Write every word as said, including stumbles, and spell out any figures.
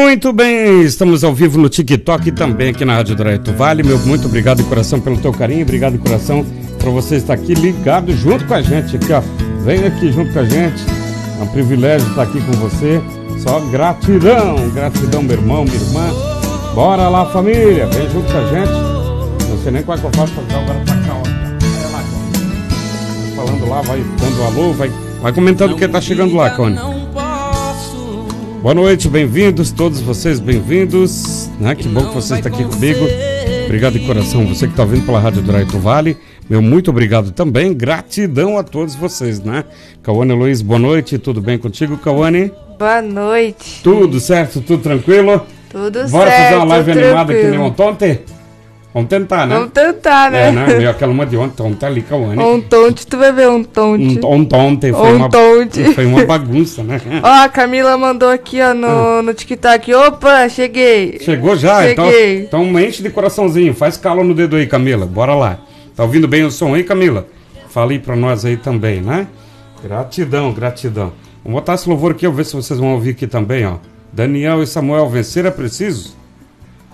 Muito bem, estamos ao vivo no TikTok e também aqui na Rádio Drayton Vale. Meu muito obrigado de coração pelo teu carinho, obrigado de coração por você estar aqui ligado junto com a gente aqui, ó. Vem aqui junto com a gente, é um privilégio estar aqui com você. Só gratidão, gratidão, meu irmão, minha irmã. Bora lá, família, vem junto com a gente. Não sei nem qual é que eu faço pra cá, agora pra cá, ó. Vai lá, Cone. Falando lá, vai dando alô, vai, vai comentando o que tá chegando lá, Cone. Boa noite, bem-vindos, todos vocês bem-vindos, né? Que bom que você está aqui comigo. Obrigado de coração, você que está ouvindo pela Rádio Drayton Vale. Meu muito obrigado também, gratidão a todos vocês, né? Cauane Luiz, boa noite, tudo bem contigo, Cauane? Boa noite. Tudo certo, tudo tranquilo? Tudo Bora certo, fazer uma live tranquilo. animada que nem ontem? Vamos tentar, né? Vamos tentar, né? É, né? Meio aquela uma de ontem, ontem ali, Cauane. Um tonte, tu vai ver um tonte. Um, ontem, ontem foi, Um uma, tonte. foi uma bagunça, né? Ó, a Camila mandou aqui, ó, no, Ah. no TikTok. Opa, cheguei. Chegou já? Cheguei. Então, então enche de coraçãozinho, faz calo no dedo aí, Camila, bora lá. Tá ouvindo bem o som aí, Camila? Fala aí pra nós aí também, né? Gratidão, gratidão. Vamos botar esse louvor aqui, eu ver se vocês vão ouvir aqui também, ó. Daniel e Samuel, vencer é preciso?